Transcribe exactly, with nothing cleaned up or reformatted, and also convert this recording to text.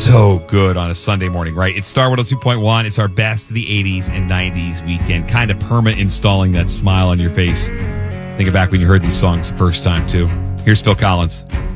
So good on a Sunday morning, right? It's Star one oh two point one. It's our best of the eighties and nineties weekend. Kind of permanent installing that smile on your face. Think back when you heard these songs the first time, too. Here's Phil Collins.